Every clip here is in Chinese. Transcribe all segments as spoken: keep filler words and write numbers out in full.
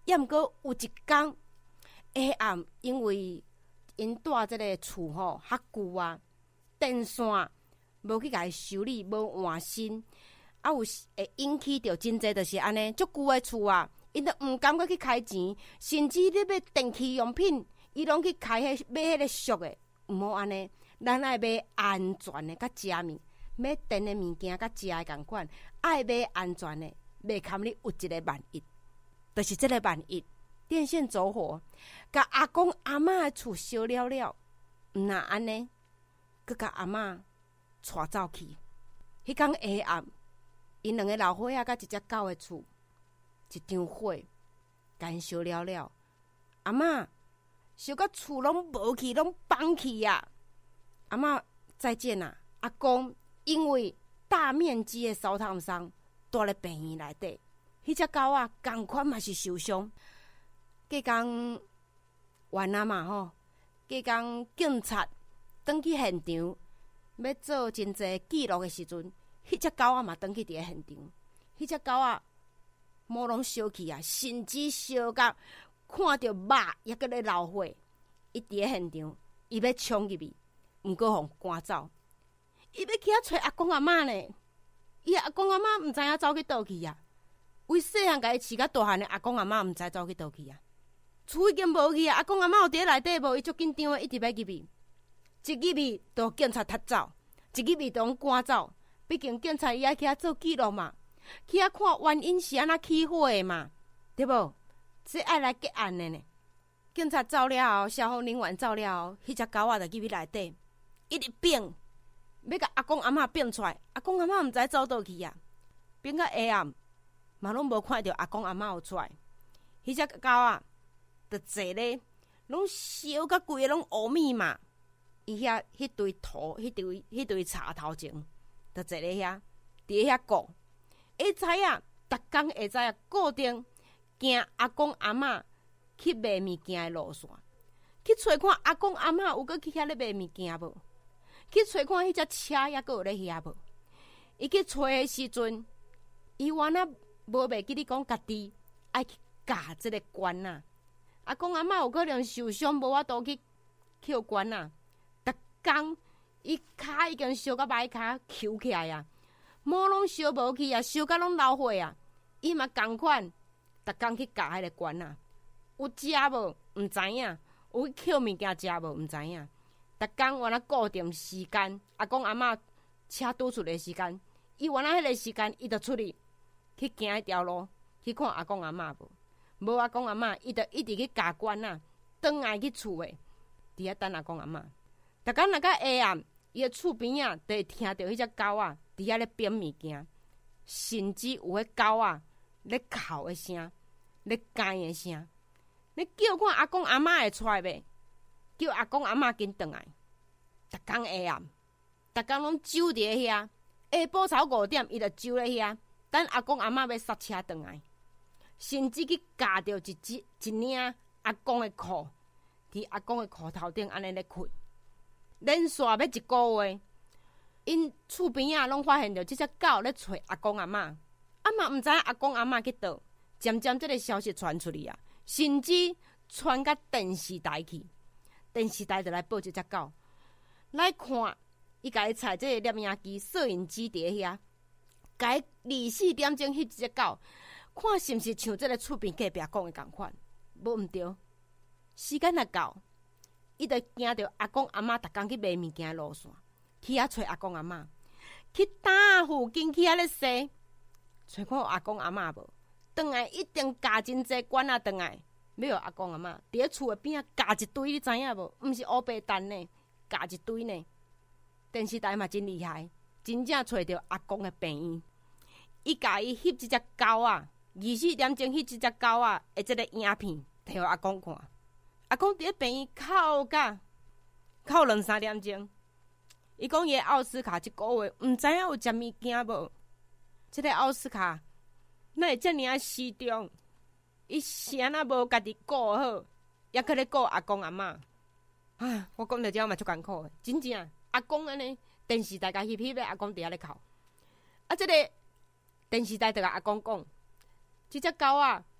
也毋过有一天下暗，因为因住即个厝吼较旧啊，电线无去甲伊修理，无换新，啊有会引起着真济就是安尼，足旧的厝啊，因都毋甘去开钱，甚至你买电器用品，伊拢去开迄买迄个俗的，毋好安尼。咱爱买安全的，甲食物，买电的物件，甲食的共款，爱买安全的，袂堪你有一个万一，就是这个万一，电线走火，甲阿公阿嬷的厝烧了了，毋那安尼，佮甲阿嬷带走去。迄天下暗，因两个老伙仔甲一只狗的厝，一张火，甲因烧了了。阿嬷烧甲厝拢无去，拢放去啊！阿嬷再见啊！阿公因为大面积的烧烫伤，住咧病院内底。迄只狗啊，共款嘛是受伤。隔天完啊嘛吼，隔天警察转去现场，要做真济记录的时阵，迄只狗啊嘛转去伫咧现场。迄只狗啊，毛拢烧去啊，甚至烧甲看到肉也搁咧流血。伊伫咧现场，伊要冲入去。毋过互赶走，伊要去遐找阿公阿嬷呢。伊阿公阿嬷毋知影走去倒去啊。为细汉甲伊饲甲大汉的阿公阿嬷毋知走去倒去啊。厝已经无去啊，阿公阿嬷有伫内底无？伊足紧张的，一直要入去，一入去就警察踢走，一入去就拢赶走。毕竟警察伊爱去遐做记录嘛，去遐看原因是安怎起火的嘛，对无？这爱来结案的呢。警察走了后，消防人员走了后，迄只狗仔就入去内底。一直变，要甲阿公阿嬷变出来，阿公阿嬷毋知走倒去啊！变到下暗，嘛拢无看到阿公阿嬷有出来。迄只狗啊，就坐咧，拢烧甲规个拢乌密嘛。伊遐迄堆土，迄堆迄堆柴头前，就坐咧遐，伫咧遐顾。会知影，逐工会知影固定行阿公阿嬷去卖物件的路线，去找看阿公阿嬷有搁去遐咧卖物件无？去找看迄只车也阁有咧遐无？伊去找的时阵，伊原来无袂记你讲家己爱去架即个管啊。阿公阿嬷有可能受伤，无法度去捡管啊。逐工伊骹已经烧到歹骹抽起来啊，毛拢烧无去啊，烧甲拢流血啊。伊嘛共款，逐工去架迄个管啊。有食无？毋知影。有去捡物件食无？毋知影。逐工原来固定时间，阿公阿嬷车拄出的时间，伊原来迄个时间，伊就出去去行迄条路，去看阿公阿嬷无？无阿公阿嬷，伊就一直去加关啊，转来去厝诶，伫遐等阿公阿嬷。逐工若到下暗，伊诶厝边啊，就会听到迄只狗啊，伫遐咧变物件，甚至有迄狗啊咧哭诶声，咧干诶声，咧叫看阿公阿嬷会出来袂？叫阿公阿嬷紧转来，逐工下暗，逐工拢守伫咧遐。下晡超五点，伊就守咧遐，等阿公阿嬷要刹车转来，甚至去夹着一只一领阿公的裤，伫阿公的裤头顶安尼咧困。连续要一个月，因厝边啊拢发现着即只狗咧找阿公阿嬷，啊嘛毋知影阿公阿嬷去倒。渐渐，即个消息传出去啊，甚至传到电视台去。电视台就来报即只狗，来看，伊甲伊采即个摄影机、摄影机伫遐，甲伊二四点钟翕一只狗，看是毋是像即个厝边隔壁讲的共款。无毋对，时间若到，伊就行着阿公阿嬷逐工去卖物件的路线，去遐找阿公阿嬷，去搭附近去遐咧踅，找看有阿公阿嬷无。转来一定加真济管啊，转来。要有阿公阿嬷伫咧厝诶边仔夹一堆，你知影无？毋是乌白蛋呢，夹一堆呢。电视台嘛真厉害，真正找着阿公诶病院。伊甲伊翕即只狗啊，二四点钟翕即只狗啊，诶，即个影片摕互阿公看。阿公伫咧病院哭甲哭两三点钟。伊讲伊诶奥斯卡即个月毋知影有食物件无？即个奥斯卡哪会遮尔啊失重？伊是安那无家己顾好，也去咧顾阿公阿嬷。啊，我讲到这嘛足艰苦的，真正阿公安尼电视台甲翕翕咧，阿公伫遐咧哭。啊，即个电视台就甲阿公讲，即只狗啊，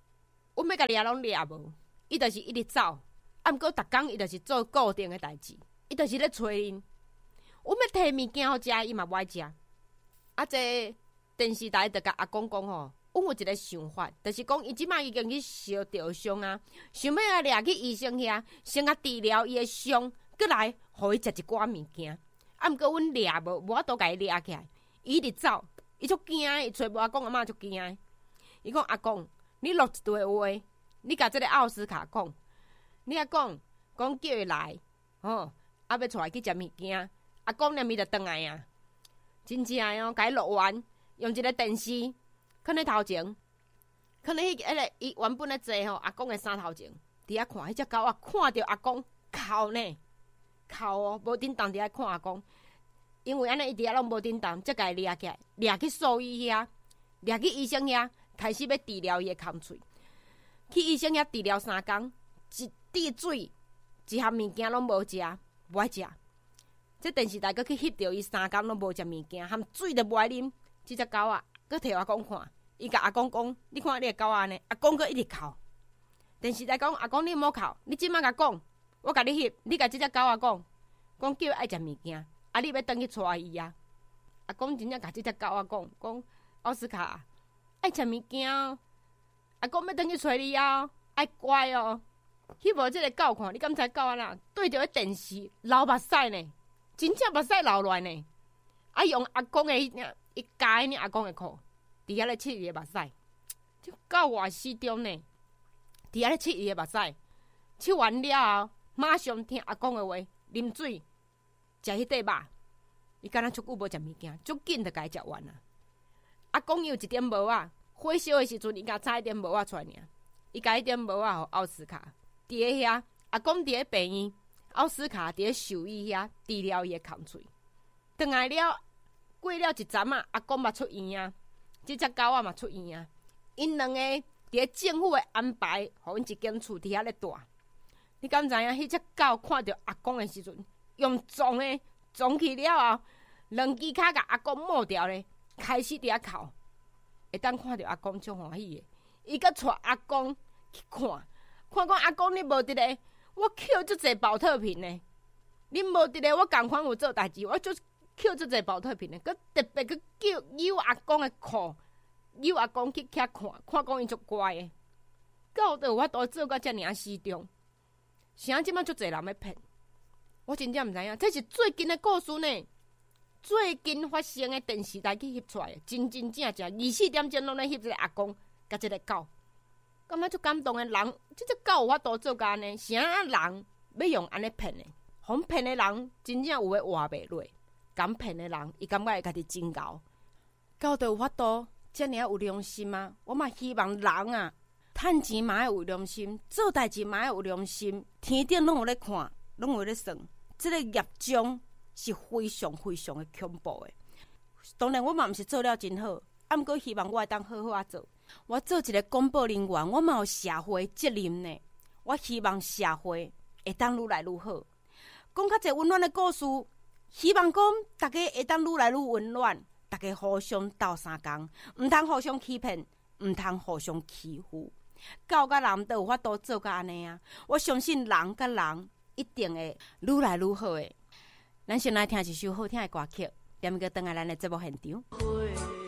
阮要甲掠拢掠无，伊就是一直走，啊，毋过逐工伊就是做固定的代志，伊就是咧找恁。阮要摕物件互食，伊嘛无爱食。啊，这电视台就甲阿公讲吼，阮有一个想法，就是讲伊即摆已经去烧着伤啊，想要来掠去医生遐，先甲治疗伊的伤，过来互伊食一寡物件。啊，毋过阮掠无，无法度甲伊掠起来，伊一直走，伊足惊的，伊找无阿公阿嬷足惊的。伊讲阿公，你录一段话，你甲即个奥斯卡讲，你啊讲讲叫伊来，吼，啊要带伊去食物件。阿公连伊就转来啊，真正诶哦，甲伊录完，用一个電視，囥咧頭前，囥咧迄迄個伊原本咧坐吼阿公誒衫頭前，佇遐看，迄隻狗仔看着阿公哭呢，哭哦，無叮當佇遐看阿公，因為安尼伊佇遐攏無叮當，才甲伊掠起來，掠去獸醫遐，掠去醫生遐，開始要治療伊誒空喙，去醫生遐治療三工，一滴水，一項物件攏無食，無愛食。這電視台閣去翕到伊三工攏無食物件，含水都無愛啉。即隻狗仔閣摕阿公看，伊甲阿公講：你看你個狗仔呢？阿公閣一直哭。電視台講：阿公你莫哭，你即擺甲講，我甲你翕，你甲即隻狗仔講，講叫伊愛食物件，啊你要轉去帶伊啊。阿公真正甲即隻狗仔講，講奧斯卡愛食物件哦，阿公要轉去帶你啊，愛乖哦。翕無即個狗看，你敢知狗仔啦？對着迄電視流目屎呢？真正目屎流落來呢，啊用阿公的迄伊加迄阿公的褲，伫遐咧拭伊的目屎，就到外死中呢，伫遐咧拭伊的目屎，拭完了後，馬上聽阿公的話，啉水，食迄塊肉，伊敢若足久無食物件，足緊就甲伊食完啊。阿公有一點帽仔，火燒的時陣，伊甲插一點帽仔出來爾，伊甲迄點帽仔互奧斯卡，佇咧遐，阿公佇咧病院。奧斯卡佇咧獸醫遐治療伊誒空喙，轉來了過了一陣啊，阿公嘛出院啊，即隻狗仔嘛出院啊，因兩個佇咧政府誒安排，互因一間厝佇遐咧住。你敢知影？迄隻狗看到阿公誒時陣，用撞誒撞去了後，兩隻腳甲阿公摸掉咧，開始佇遐哭。會當看到阿公足歡喜誒，伊閣帶阿公去看，看看阿公你無佇咧。我扣足濟保特瓶呢，恁無佇咧，我共款有做代志，我就扣足濟保特瓶呢。佮特別佮叫誘阿公的褲，誘阿公去遐看，看講伊足乖的。到底有法度做到遮爾啊死忠？啥即擺足濟人要騙？我真正毋知影，這是最近的故事呢，最近發生的電視台去翕出來的，真真正正二四點鐘攏咧翕這個阿公甲這個狗。感覺足感動的人，即隻狗有法度做甲安尼，啥人要用安尼騙的？互騙的人真正有誒活袂落，敢騙的人，伊感覺會家己真牛。狗就有法度遮爾有良心嗎？我嘛希望人啊，趁錢嘛要有良心，做代志嘛要有良心。天頂攏有咧看，攏有咧算，即、這個業障是非常非常的恐怖的。當然，我嘛毋是做了真好，啊，毋過希望我會當好好啊做。我做一個公報人員，我嘛有社會責任呢。我希望社會會當愈來愈好，講較濟溫暖的故事。希望講大家會當愈來愈溫暖，大家互相鬥相共，毋通互相欺騙，毋通互相欺負。狗甲人都有法度做甲安尼啊！我相信人甲人一定會愈來愈好的。咱先來聽一首好聽的歌曲，踮個轉來咱的節目現場。